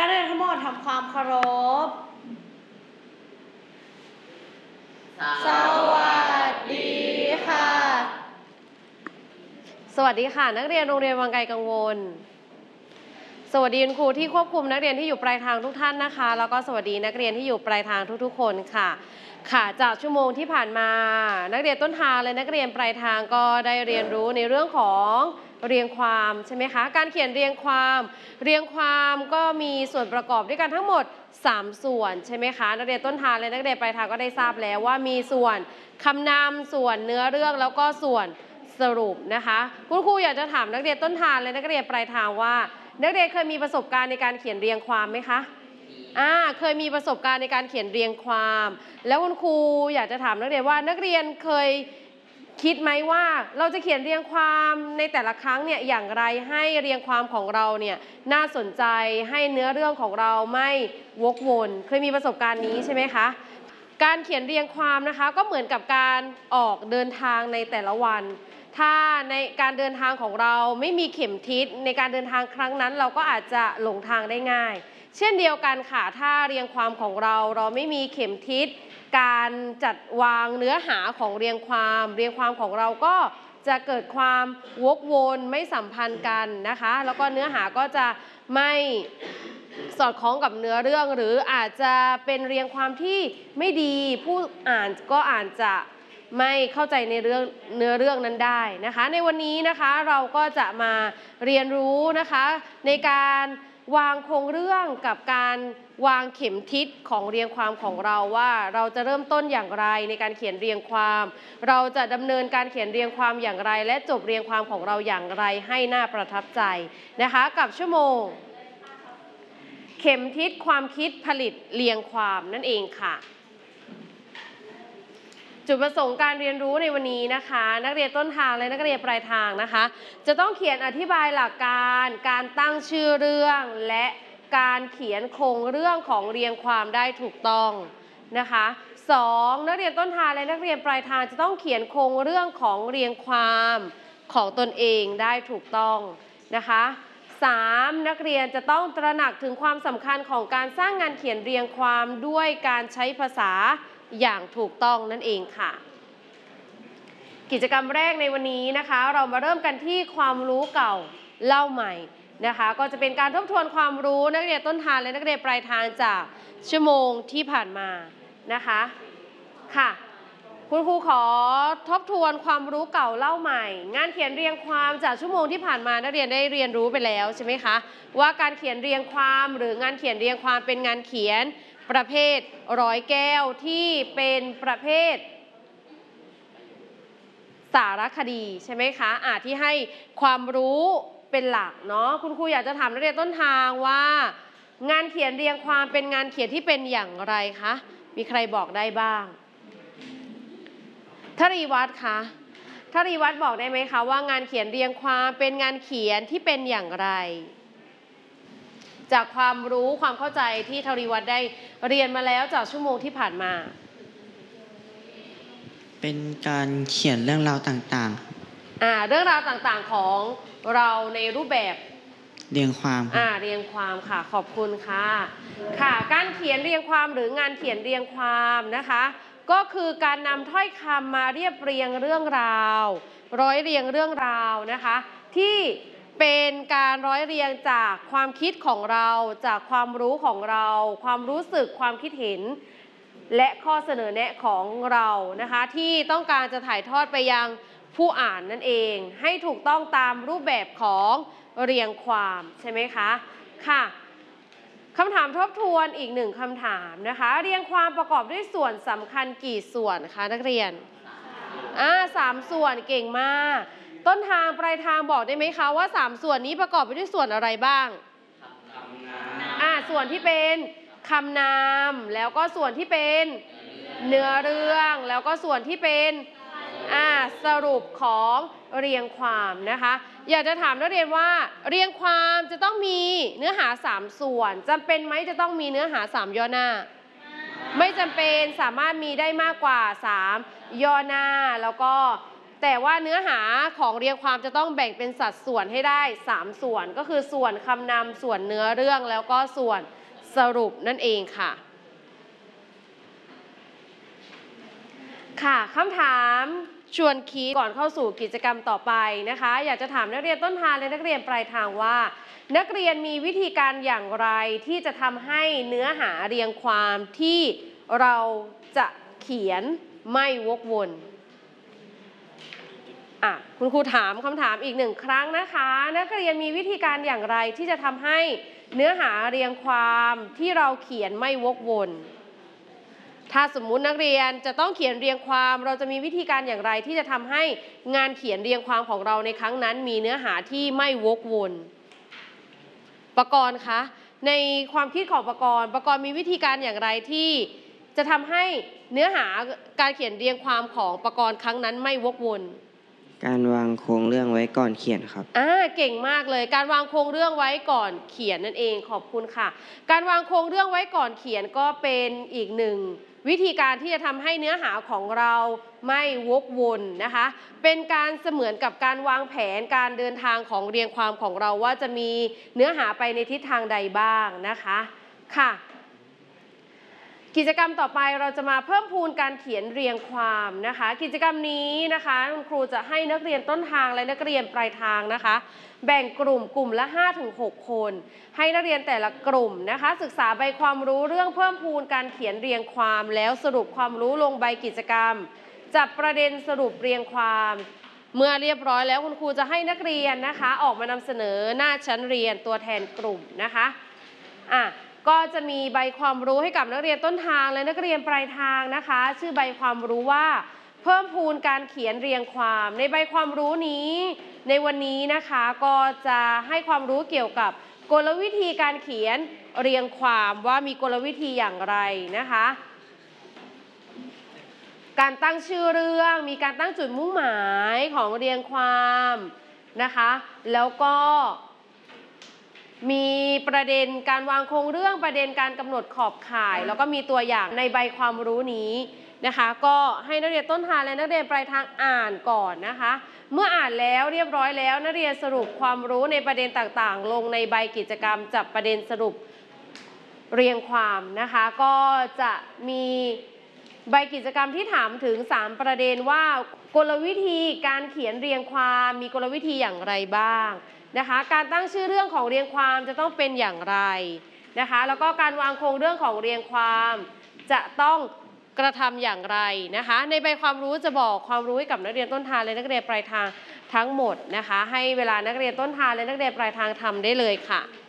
นักเรียนทั้งหมดทำความเคารพสวัสดีค่ะสวัสดีค่ะนักเรียนโรงเรียนวังไกลกังวลสวัสดีคุณครูที่ควบคุมนักเรียนที่อยู่ปลายทางทุกท่านนะคะแล้วก็สวัสดีนักเรียนที่อยู่ปลายทางทุกๆคนค่ะจากชั่วโมงที่ผ่านมานักเรียนต้นทางและนักเรียนปลายทางก็ได้เรียนรู้ในเรื่องของเรียงความใช่ไหมคะการเขียนเรียงความก็มีส่วนประกอบด้วยกันทั้งหมด3ส่วนใช่ไหมคะนักเรียนต้นทางและนักเรียนปลายทางก็ได้ทราบแล้วว่ามีส่วนคำนำส่วนเนื้อเรื่องแล้วก็ส่วนสรุปนะคะคุณครูอยากจะถามนักเรียนต้นทางและนักเรียนปลายทางว่านักเรียนเคยมีประสบการณ์ในการเขียนเรียงความไหมคะเคยมีประสบการณ์ในการเขียนเรียงความแล้วคุณครูอยากจะถามนักเรียนว่านักเรียนเคยคิดไหมว่าเราจะเขียนเรียงความในแต่ละครั้งเนี่ยอย่างไรให้เรียงความของเราเนี่ยน่าสนใจให้เนื้อเรื่องของเราไม่วกวนเคยมีประสบการณ์นี้ใช่ไหมคะการเขียนเรียงความนะคะก็เหมือนกับการออกเดินทางในแต่ละวันถ้าในการเดินทางของเราไม่มีเข็มทิศในการเดินทางครั้งนั้นเราก็อาจจะหลงทางได้ง่ายเช่นเดียวกันค่ะถ้าเรียงความของเราไม่มีเข็มทิศการจัดวางเนื้อหาของเรียงความของเราก็จะเกิดความวกวนไม่สัมพันธ์กันนะคะแล้วก็เนื้อหาก็จะไม่สอดคล้องกับเนื้อเรื่องหรืออาจจะเป็นเรียงความที่ไม่ดีผู้อ่านก็อาจจะไม่เข้าใจในเนื้อเรื่องนั้นได้นะคะในวันนี้นะคะเราก็จะมาเรียนรู้นะคะในการวางโครงเรื่องกับการวางเข็มทิศของเรียงความของเราว่าเราจะเริ่มต้นอย่างไรในการเขียนเรียงความเราจะดำเนินการเขียนเรียงความอย่างไรและจบเรียงความของเราอย่างไรให้น่าประทับใจนะคะกับชั่วโมงเข็มทิศความคิดผลิตเรียงความนั่นเองค่ะจุดประสงค์การเรียนรู้ในวันนี้นะคะนักเรียนต้นทางและนักเรียนปลายทางนะคะจะต้องเขียนอธิบายหลักการการตั้งชื่อเรื่องและการเขียนโครงเรื่องของเรียงความได้ถูกต้องนะคะ2นักเรียนต้นทางและนักเรียนปลายทางจะต้องเขียนโครงเรื่องของเรียงความของตนเองได้ถูกต้องนะคะ3นักเรียนจะต้องตระหนักถึงความสำคัญของการสร้างงานเขียนเรียงความด้วยการใช้ภาษาอย่างถูกต้องนั่นเองค่ะกิจกรรมแรกในวันนี้นะคะเรามาเริ่มกันที่ความรู้เก่าเล่าใหม่นะคะก็จะเป็นการทบทวนความรู้นักเรียนต้นทางและนักเรียนปลายทางจากชั่วโมงที่ผ่านมานะคะค่ะคุณครูขอทบทวนความรู้เก่าเล่าใหม่งานเขียนเรียงความจากชั่วโมงที่ผ่านมานักเรียนได้เรียนรู้ไปแล้วใช่ไหมคะว่าการเขียนเรียงความหรืองานเขียนเรียงความเป็นงานเขียนประเภทร้อยแก้วที่เป็นประเภทสารคดีใช่ไหมคะที่ให้ความรู้เป็นหลักเนาะคุณครูอยากจะถามนักเรียนต้นทางว่างานเขียนเรียงความเป็นงานเขียนที่เป็นอย่างไรคะมีใครบอกได้บ้างทรีวัฒน์คะทรีวัฒน์บอกได้ไหมคะว่างานเขียนเรียงความเป็นงานเขียนที่เป็นอย่างไรจากความรู้ความเข้าใจที่ทรีวัฒน์ได้เรียนมาแล้วจากชั่วโมงที่ผ่านมาเป็นการเขียนเรื่องราวต่างๆเรื่องราวต่างๆของเราในรูปแบบเรียงความเรียงความค่ะขอบคุณค่ะการเขียนเรียงความหรืองานเขียนเรียงความนะคะก็คือการนำถ้อยคำมาเรียบเรียงเรื่องราวร้อยเรียงเรื่องราวนะคะที่เป็นการร้อยเรียงจากความคิดของเราจากความรู้ของเราความรู้สึกความคิดเห็นและข้อเสนอแนะของเรานะคะที่ต้องการจะถ่ายทอดไปยังผู้อ่านนั่นเองให้ถูกต้องตามรูปแบบของเรียงความใช่ไหมคะค่ะคำถามทบทวนอีก1คำถามนะคะเรียงความประกอบด้วยส่วนสำคัญกี่ส่วนคะนักเรียน3ส่วนเก่งมากต้นทางปลายทางบอกได้ไหมคะว่า3ส่วนนี้ประกอบไปด้วยส่วนอะไรบ้างส่วนที่เป็นคำนามแล้วก็ส่วนที่เป็นเนื้อเรื่องแล้วก็ส่วนที่เป็นสรุปของเรียงความนะคะอยากจะถามนักเรียนว่าเรียงความจะต้องมีเนื้อหา3ส่วนจำเป็นไหมจะต้องมีเนื้อหา3ย่อหน้าไม่จำเป็นสามารถมีได้มากกว่า3ย่อหน้าแล้วก็แต่ว่าเนื้อหาของเรียงความจะต้องแบ่งเป็นสัดส่วนให้ได้3ส่วนก็คือส่วนคำนำส่วนเนื้อเรื่องแล้วก็ส่วนสรุปนั่นเองค่ะค่ะคำถามชวนคิดก่อนเข้าสู่กิจกรรมต่อไปนะคะอยากจะถามนักเรียนต้นทางและนักเรียนปลายทางว่านักเรียนมีวิธีการอย่างไรที่จะทำให้เนื้อหาเรียงความที่เราจะเขียนไม่วกวนคุณครูถามคำถามอีก1ครั้งนะคะนักเรียนมีวิธีการอย่างไรที่จะทำให้เนื้อหาเรียงความที่เราเขียนไม่วกวนถ้าสมมุตินักเรียนจะต้องเขียนเรียงความเราจะมีวิธีการอย่างไรที่จะทำให้งานเขียนเรียงความของเราในครั้งนั้นมีเนื้อหาที่ไม่วกวนประกรณ์คะในความคิดของประกรณ์มีวิธีการอย่างไรที่จะทำให้เนื้อหาการเขียนเรียงความของประกรณ์ครั้งนั้นไม่วกวนการวางโครงเรื่องไว้ก่อนเขียนครับเก่งมากเลยการวางโครงเรื่องไว้ก่อนเขียนนั่นเองขอบคุณค่ะการวางโครงเรื่องไว้ก่อนเขียนก็เป็นอีกหนึ่งวิธีการที่จะทำให้เนื้อหาของเราไม่วกวนนะคะเป็นการเสมือนกับการวางแผนการเดินทางของเรียงความของเราว่าจะมีเนื้อหาไปในทิศทางใดบ้างนะคะค่ะกิจกรรมต่อไปเราจะมาเพิ่มพูนการเขียนเรียงความนะคะกิจกรรมนี้นะคะคุณครูจะให้นักเรียนต้นทางและนักเรียนปลายทางนะคะแบ่งกลุ่มละ 5-6 คนให้นักเรียนแต่ละกลุ่มนะคะศึกษาใบความรู้เรื่องเพิ่มพูนการเขียนเรียงความแล้วสรุปความรู้ลงใบกิจกรรมจับประเด็นสรุปเรียงความเมื่อเรียบร้อยแล้วคุณครูจะให้นักเรียนนะคะออกมานำเสนอหน้าชั้นเรียนตัวแทนกลุ่มนะคะก็จะมีใบความรู้ให้กับนักเรียนต้นทางและนักเรียนปลายทางนะคะชื่อใบความรู้ว่าเพิ่มพูนการเขียนเรียงความในใบความรู้นี้ในวันนี้นะคะก็จะให้ความรู้เกี่ยวกับกลวิธีการเขียนเรียงความว่ามีกลวิธีอย่างไรนะคะการตั้งชื่อเรื่องมีการตั้งจุดมุ่งหมายของเรียงความนะคะแล้วก็มีประเด็นการวางโครงเรื่องประเด็นการกำหนดขอบข่ายแล้วก็มีตัวอย่างในใบความรู้นี้นะคะก็ให้นักเรียนต้นทางและนักเรียนปลายทางอ่านก่อนนะคะเมื่ออ่านแล้วเรียบร้อยแล้วนักเรียนสรุปความรู้ในประเด็นต่างๆลงในใบกิจกรรมจับประเด็นสรุปเรียงความนะคะก็จะมีใบกิจกรรมที่ถามถึง3ประเด็นว่ากลวิธีการเขียนเรียงความมีกลวิธีอย่างไรบ้างนะคะการตั้งชื่อเรื่องของเรียงความจะต้องเป็นอย่างไรนะคะแล้วก็การวางโครงเรื่องของเรียงความจะต้องกระทำอย่างไรนะคะในใบความรู้จะบอกความรู้ให้กับนักเรียนต้นทางและนักเรียนปลายทางทั้งหมดนะคะให้เวลานักเรียนต้นทางและนักเรียนปลายทางทำได้เลยค่ะ